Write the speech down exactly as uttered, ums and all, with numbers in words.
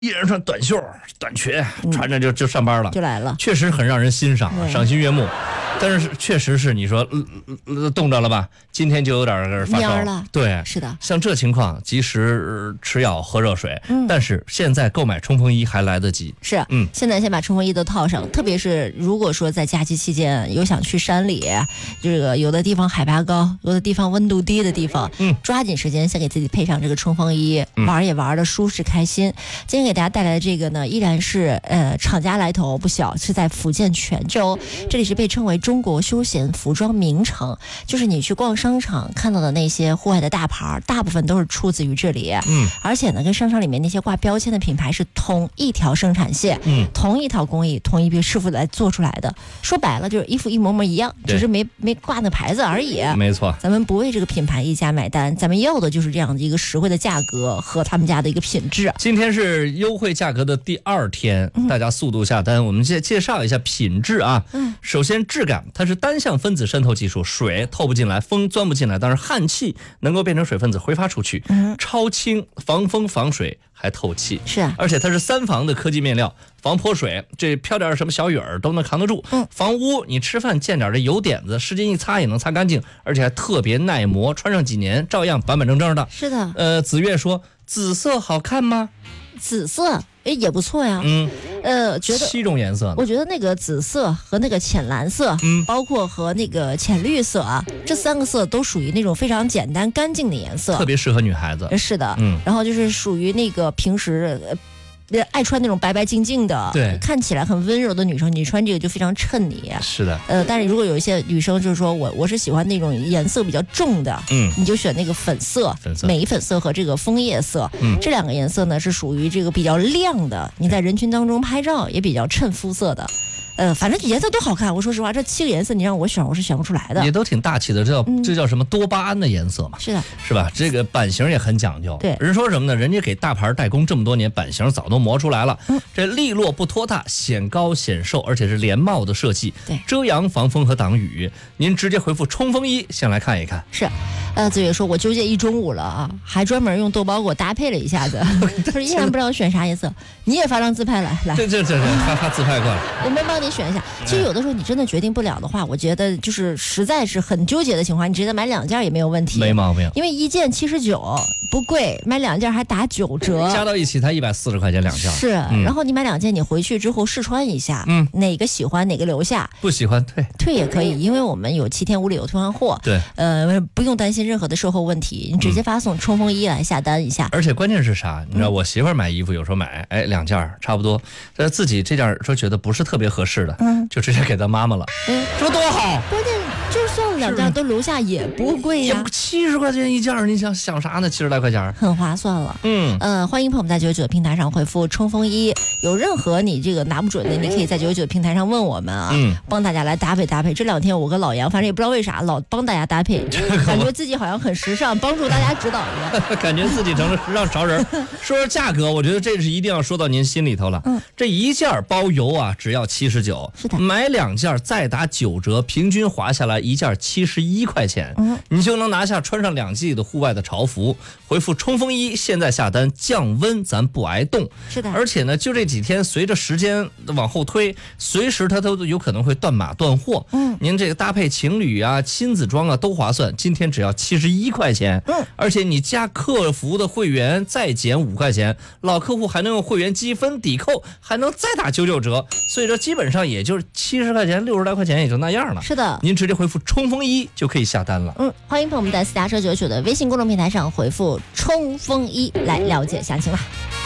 一人穿短袖、短裙，穿着就就上班了， 就来了， 确实很让人欣赏，赏心悦目。但是确实是你说、呃、冻着了吧？今天就有点发烧了。 对， 是的， 像这情况，及时吃药、喝热水。嗯，但是现在购买冲锋衣还来得及。 是，嗯，现在先把冲锋衣都套上。特别是如果说在假期期间有想去山里，这个有的地方海拔高，有的地方温度低的地方，嗯，抓紧时间先给自己配上这个冲锋衣，嗯、玩也玩的舒适开心。今天给大家带来的这个呢，依然是呃厂家来头不小，是在福建泉州，这里是被称为中国休闲服装名城，就是你去逛商场看到的那些户外的大牌，大部分都是出自于这里。嗯，而且呢，跟商场里面那些挂标签的品牌是同一条生产线，嗯，同一套工艺，同一批师傅来做出来的。说白了就是衣服一模模一样，只是没没挂那牌子而已。 没错， 咱们不为这个品牌一家买单，咱们要的就是这样的一个实惠的价格和他们家的一个品质。 今天是优惠价格的第二天，嗯、大家速度下单。我们介介绍一下品质啊。嗯，首先质感，它是单向分子渗透技术，水透不进来，风钻不进来，但是氦气能够变成水分子挥发出去，嗯、超轻，防风防水还透气。 是啊， 而且它是三防的科技面料，防泼水，这飘点什么小雨儿都能扛得住。嗯，防污，你吃饭见点这油点子，湿巾一擦也能擦干净，而且还特别耐磨，穿上几年照样板板正正的。 是的。 呃，子月说，紫色好看吗？ 紫色哎也不错呀，嗯，呃，觉得七种颜色， 我觉得那个紫色和那个浅蓝色，嗯，包括和那个浅绿色啊，这三个色都属于那种非常简单干净的颜色， 特别适合女孩子。 是的，嗯，然后就是属于那个平时呃爱穿那种白白净净的， 对， 看起来很温柔的女生，你穿这个就非常衬你。 是的， 呃，但是如果有一些女生就是说我我是喜欢那种颜色比较重的，嗯，你就选那个粉色， 粉色镁粉色和这个枫叶色，嗯，这两个颜色呢是属于这个比较亮的，你在人群当中拍照也比较衬肤色的。呃，反正颜色都好看。我说实话，这七个颜色你让我选，我是选不出来的。 也都挺大气的，这叫、嗯、这叫什么多巴胺的颜色嘛？ 是的， 是吧？这个版型也很讲究。 对， 人说什么呢？人家给大牌代工这么多年，版型早都磨出来了。嗯、这利落不拖沓，显高显瘦，而且是连帽的设计， 对， 遮阳防风和挡雨。您直接回复冲锋衣，先来看一看。 是，呃，子月说，我纠结一中午了啊，还专门用豆包给我搭配了一下子，他说依然不知道选啥颜色。你也发张自拍来，来， 这这这发发自拍过来， 我们帮你选一下。其实有的时候你真的决定不了的话，我觉得就是实在是很纠结的情况，你直接买两件也没有问题， 没毛病。 因为一件七十九不贵，买两件还打九折， 加到一起才一百四十块钱两件。 是、嗯，然后你买两件，你回去之后试穿一下，嗯，哪个喜欢哪个留下， 不喜欢退退也可以，因为我们有七天无理由退换货。 对， 呃，不用担心任何的售后问题，你直接发送冲锋衣来下单一下。 而且关键是啥？你知道我媳妇儿买衣服有时候买，哎，两件差不多，但是自己这件说觉得不是特别合适的，嗯，就直接给她妈妈了。嗯，这多好！ 关键就算两件都留下也不贵呀、 啊，七十块钱一件，你想想啥呢？七十来块钱， 很划算了。嗯呃，欢迎朋友们在九九九平台上回复冲锋衣，有任何你这个拿不准的，你可以在九九九平台上问我们啊，嗯，帮大家来搭配搭配。这两天我跟老杨，反正也不知道为啥老帮大家搭配，感觉自己好像很时尚，帮助大家指导一样， 感觉自己成了时尚潮人。说说价格，我觉得这是一定要说到您心里头了。嗯，这一件包邮啊，只要七十九， 是的， 买两件再打九折，平均划下来一件七十一块钱，嗯，你就能拿下穿上两季的户外的潮服。回复冲锋衣，现在下单降温，咱不挨冻。 是的， 而且呢，就这几天，随着时间往后推，随时它都有可能会断码断货。嗯，您这个搭配情侣啊、亲子装啊都划算。今天只要七十一块钱，嗯，而且你加客服的会员再减五块钱，老客户还能用会员积分抵扣，还能再打九九折。所以说，基本上也就是七十块钱、六十来块钱也就那样了。 是的， 您直接回复冲锋衣就可以下单了。 嗯，欢迎朋友们在私家车九九的微信公众平台上回复冲锋衣来了解详情了。